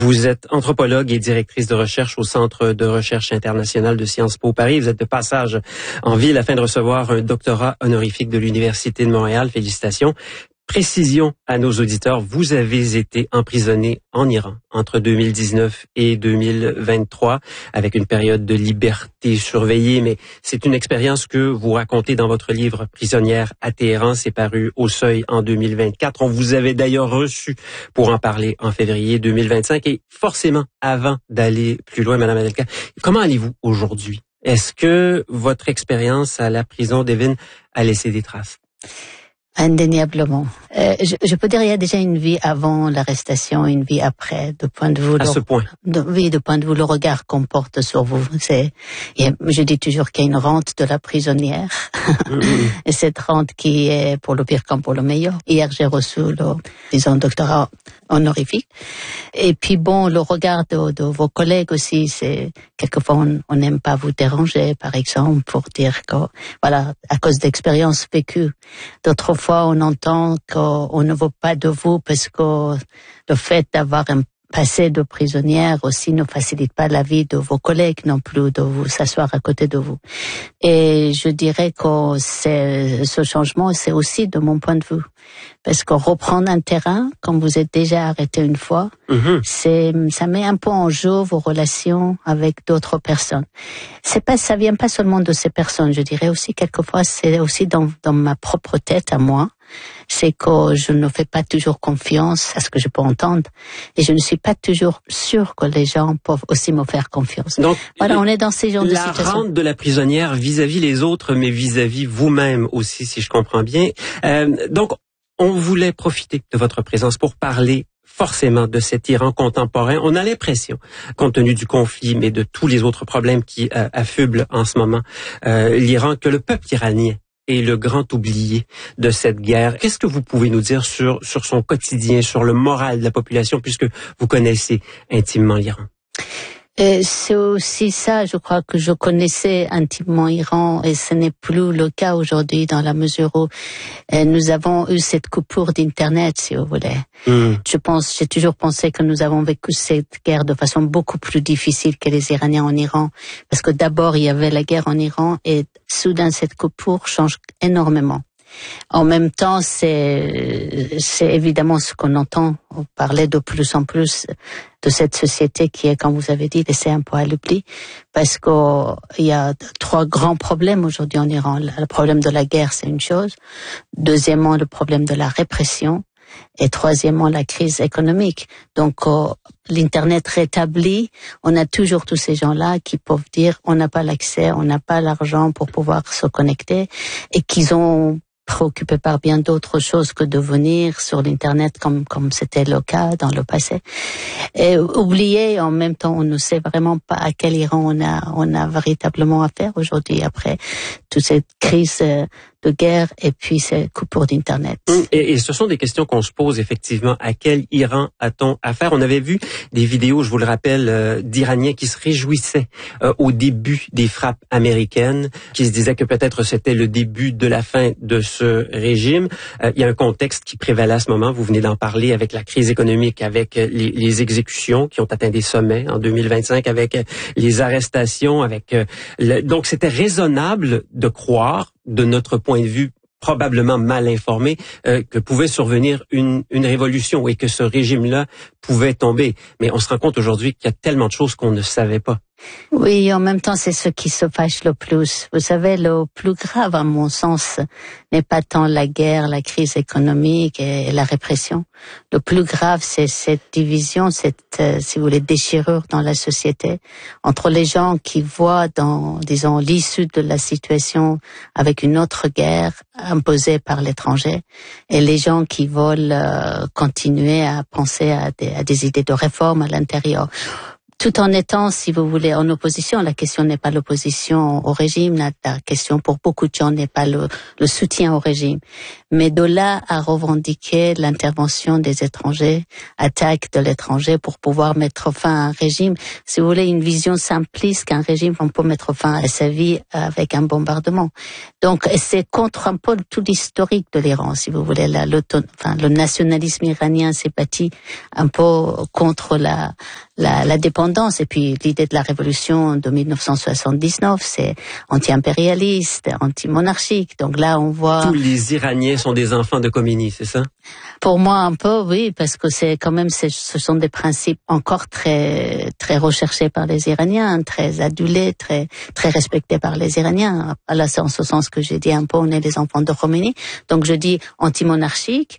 Vous êtes anthropologue et directrice de recherche au Centre de recherche internationale de Sciences Po Paris. Vous êtes de passage en ville afin de recevoir un doctorat honorifique de l'Université de Montréal. Félicitations. Précision à nos auditeurs, vous avez été emprisonné en Iran entre 2019 et 2023 avec une période de liberté surveillée, mais c'est une expérience que vous racontez dans votre livre Prisonnière à Téhéran. C'est paru au Seuil en 2024. On vous avait d'ailleurs reçu pour en parler en février 2025 et forcément, avant d'aller plus loin, Madame Adelka, comment allez-vous aujourd'hui? Est-ce que votre expérience à la prison d'Evin a laissé des traces? Indéniablement. Je peux dire il y a déjà une vie avant l'arrestation, une vie après, de point de vue à ce point. De point de vue le regard qu'on porte sur vous. Je dis toujours qu'il y a une rente de la prisonnière, et cette rente qui est pour le pire comme pour le meilleur. Hier j'ai reçu le doctorat honorifique. Et puis bon, le regard de vos collègues aussi, c'est quelquefois on n'aime pas vous déranger, par exemple, pour dire que voilà, à cause d'expériences vécues. D'autres fois, on entend qu'on ne veut pas de vous parce que le fait d'avoir un passé de prisonnière aussi ne facilite pas la vie de vos collègues non plus, de vous s'asseoir à côté de vous. Et je dirais que ce changement, c'est aussi de mon point de vue. Parce que reprendre un terrain, quand vous êtes déjà arrêté une fois, ça met un peu en jeu vos relations avec d'autres personnes. Ça vient pas seulement de ces personnes, je dirais aussi quelquefois, c'est aussi dans ma propre tête à moi. C'est que je ne fais pas toujours confiance à ce que je peux entendre et je ne suis pas toujours sûre que les gens peuvent aussi me faire confiance. Donc, voilà, on est dans ces genres de situations. La rente de la prisonnière vis-à-vis les autres, mais vis-à-vis vous-même aussi, si je comprends bien. Donc, on voulait profiter de votre présence pour parler forcément de cet Iran contemporain. On a l'impression, compte tenu du conflit, mais de tous les autres problèmes qui affublent en ce moment l'Iran, que le peuple iranien est le grand oublié de cette guerre. Qu'est-ce que vous pouvez nous dire sur son quotidien, sur le moral de la population, puisque vous connaissez intimement l'Iran? C'est aussi ça, je crois que je connaissais intimement l'Iran et ce n'est plus le cas aujourd'hui dans la mesure où nous avons eu cette coupure d'Internet, si vous voulez. J'ai toujours pensé que nous avons vécu cette guerre de façon beaucoup plus difficile que les Iraniens en Iran, parce que d'abord il y avait la guerre en Iran et soudain cette coupure change énormément. En même temps, c'est évidemment ce qu'on entend parler de plus en plus de cette société qui est, comme vous avez dit, laissée un peu à l'oubli, parce qu'il y a 3 grands problèmes aujourd'hui en Iran. Le problème de la guerre, c'est une chose. Deuxièmement, le problème de la répression. Et troisièmement, la crise économique. Donc, l'Internet rétabli, on a toujours tous ces gens-là qui peuvent dire on n'a pas l'accès, on n'a pas l'argent pour pouvoir se connecter et qu'ils ont préoccupé par bien d'autres choses que de venir sur l'Internet comme c'était le cas dans le passé. Et oublier, en même temps, on ne sait vraiment pas à quel Iran on a véritablement affaire aujourd'hui après toute cette crise de guerre et puis ces coupures d'Internet. Et ce sont des questions qu'on se pose effectivement. À quel Iran a-t-on affaire? On avait vu des vidéos, je vous le rappelle, d'Iraniens qui se réjouissaient au début des frappes américaines, qui se disaient que peut-être c'était le début de la fin de ce régime. Il y a un contexte qui prévalait à ce moment, vous venez d'en parler, avec la crise économique, avec les exécutions qui ont atteint des sommets en 2025, avec les arrestations, donc c'était raisonnable de croire, de notre point de vue probablement mal informé, que pouvait survenir une révolution et que ce régime-là pouvait tomber. Mais on se rend compte aujourd'hui qu'il y a tellement de choses qu'on ne savait pas. Oui, en même temps, c'est ce qui se fâche le plus. Vous savez, le plus grave, à mon sens, n'est pas tant la guerre, la crise économique et la répression. Le plus grave, c'est cette division, cette, si vous voulez, déchirure dans la société entre les gens qui voient dans, disons, l'issue de la situation avec une autre guerre imposée par l'étranger et les gens qui veulent continuer à penser à des idées de réforme à l'intérieur. tout en étant, si vous voulez, en opposition. La question n'est pas l'opposition au régime, la question pour beaucoup de gens n'est pas le soutien au régime. Mais de là à revendiquer l'intervention des étrangers, attaque de l'étranger pour pouvoir mettre fin à un régime, si vous voulez, une vision simpliste qu'un régime, on peut mettre fin à sa vie avec un bombardement. Donc, c'est contre un peu tout l'historique de l'Iran, si vous voulez. Le nationalisme iranien s'est bâti un peu contre la dépendance. Et puis, l'idée de la révolution de 1979, c'est anti-impérialiste, anti-monarchique. Donc là, on voit... Tous les Iraniens sont des enfants de Khomeini, c'est ça? Pour moi, un peu, oui, parce que c'est quand même, ce sont des principes encore très, très recherchés par les Iraniens, très adulés, très, très respectés par les Iraniens. Là, c'est en ce sens que j'ai dit un peu, on est les enfants de Khomeini. Donc, je dis anti-monarchique,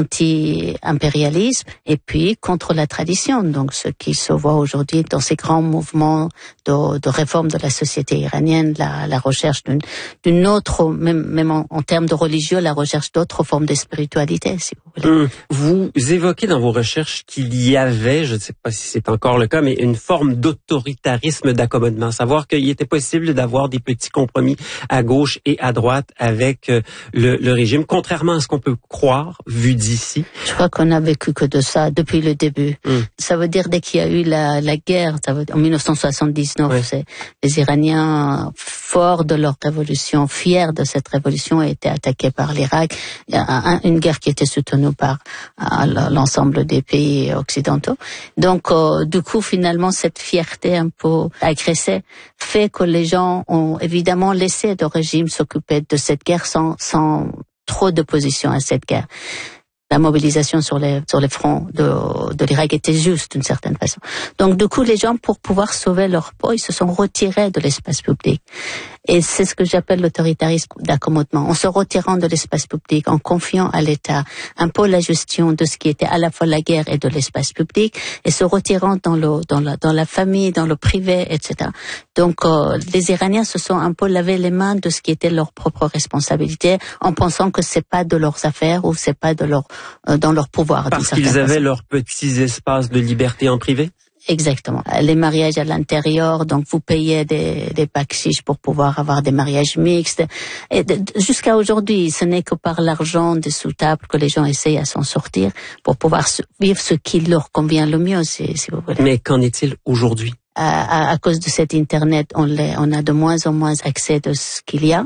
anti-impérialisme et puis contre la tradition. Donc, ce qui se voit aujourd'hui dans ces grands mouvements de réforme de la société iranienne, la recherche d'une autre, même en termes de religieux, la recherche d'autres formes de spiritualité, si vous voulez. Vous évoquez dans vos recherches qu'il y avait, je ne sais pas si c'est encore le cas, mais une forme d'autoritarisme d'accommodement, savoir qu'il était possible d'avoir des petits compromis à gauche et à droite avec le régime, contrairement à ce qu'on peut croire, vu d'ici. Je crois qu'on a vécu que de ça depuis le début. Ça veut dire dès qu'il y a eu la guerre, en 1979, c'est les Iraniens forts de leur révolution, fiers de cette révolution, étaient attaqués par l'Irak. Il y a une guerre qui était soutenue par l'ensemble des pays occidentaux. Donc, du coup, finalement, cette fierté un peu agressée fait que les gens ont évidemment laissé le régime s'occuper de cette guerre sans trop d'opposition à cette guerre. La mobilisation sur les fronts de l'Irak était juste d'une certaine façon. Donc, du coup, les gens, pour pouvoir sauver leur peau, ils se sont retirés de l'espace public. Et c'est ce que j'appelle l'autoritarisme d'accommodement. En se retirant de l'espace public, en confiant à l'État un peu la gestion de ce qui était à la fois la guerre et de l'espace public, et se retirant dans la famille, dans le privé, etc. Donc, les Iraniens se sont un peu lavé les mains de ce qui était leur propre responsabilité, en pensant que c'est pas de leurs affaires ou c'est pas dans leur pouvoir. Parce qu'ils avaient leurs petits espaces de liberté en privé? Exactement. Les mariages à l'intérieur, donc vous payez des bakshish pour pouvoir avoir des mariages mixtes. Et jusqu'à aujourd'hui, ce n'est que par l'argent des sous-tables que les gens essayent à s'en sortir pour pouvoir vivre ce qui leur convient le mieux, si vous voulez. Mais qu'en est-il aujourd'hui? À cause de cet Internet, on a de moins en moins accès de ce qu'il y a.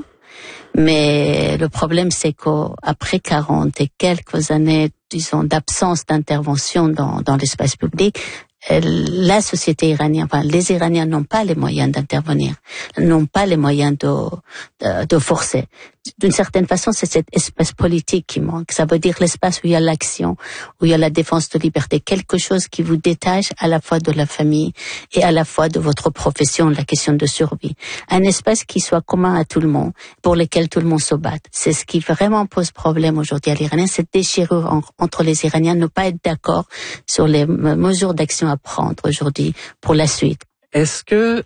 Mais le problème, c'est qu'après 40 et quelques années, disons, d'absence d'intervention dans l'espace public, la société iranienne, les Iraniens n'ont pas les moyens d'intervenir, n'ont pas les moyens de forcer. D'une certaine façon, c'est cet espace politique qui manque. Ça veut dire l'espace où il y a l'action, où il y a la défense de liberté, quelque chose qui vous détache à la fois de la famille et à la fois de votre profession, la question de survie. Un espace qui soit commun à tout le monde, pour lequel tout le monde se batte. C'est ce qui vraiment pose problème aujourd'hui à l'Iranien, cette déchirure entre les Iraniens, ne pas être d'accord sur les mesures d'action à prendre aujourd'hui pour la suite. Est-ce que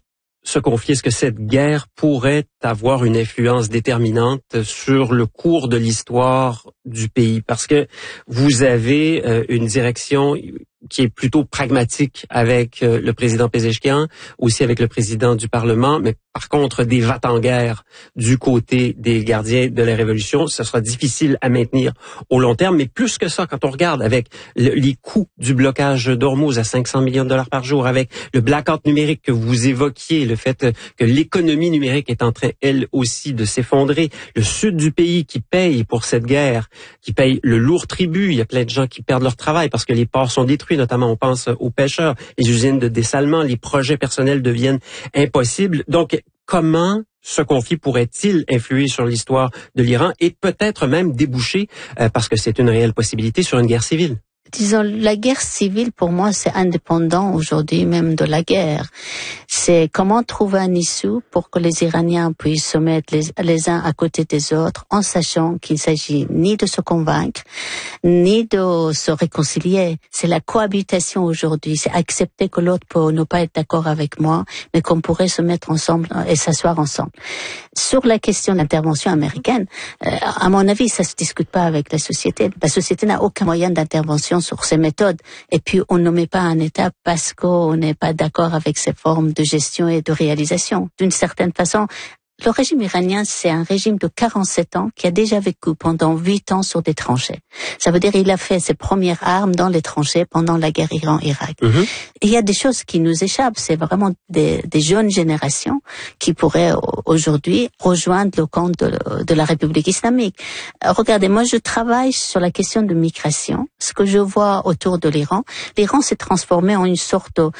cette guerre pourrait avoir une influence déterminante sur le cours de l'histoire du pays? Parce que vous avez une direction qui est plutôt pragmatique avec le président Pezeshkian, aussi avec le président du Parlement, mais par contre, des va-t-en-guerre du côté des gardiens de la Révolution, ce sera difficile à maintenir au long terme. Mais plus que ça, quand on regarde avec les coûts du blocage d'Ormuz à 500 millions de dollars par jour, avec le blackout numérique que vous évoquiez, le fait que l'économie numérique est en train, elle aussi, de s'effondrer, le sud du pays qui paye pour cette guerre, qui paye le lourd tribut, il y a plein de gens qui perdent leur travail parce que les ports sont détruits, notamment on pense aux pêcheurs, les usines de dessalement, les projets personnels deviennent impossibles. Donc, comment ce conflit pourrait-il influer sur l'histoire de l'Iran et peut-être même déboucher, parce que c'est une réelle possibilité, sur une guerre civile? Disons, la guerre civile, pour moi, c'est indépendant aujourd'hui même de la guerre. C'est comment trouver un issue pour que les Iraniens puissent se mettre les uns à côté des autres, en sachant qu'il s'agit ni de se convaincre, ni de se réconcilier. C'est la cohabitation aujourd'hui. C'est accepter que l'autre peut ne pas être d'accord avec moi, mais qu'on pourrait se mettre ensemble et s'asseoir ensemble. Sur la question de l'intervention américaine, à mon avis, ça se discute pas avec la société. La société n'a aucun moyen d'intervention sur ces méthodes. Et puis, on ne met pas un État parce qu'on n'est pas d'accord avec ces formes de gestion et de réalisation. D'une certaine façon, le régime iranien, c'est un régime de 47 ans qui a déjà vécu pendant 8 ans sur des tranchées. Ça veut dire qu'il a fait ses premières armes dans les tranchées pendant la guerre Iran-Irak. Et il y a des choses qui nous échappent. C'est vraiment des jeunes générations qui pourraient aujourd'hui rejoindre le camp de la République islamique. Regardez, moi je travaille sur la question de migration. Ce que je vois autour de l'Iran s'est transformé en une sorte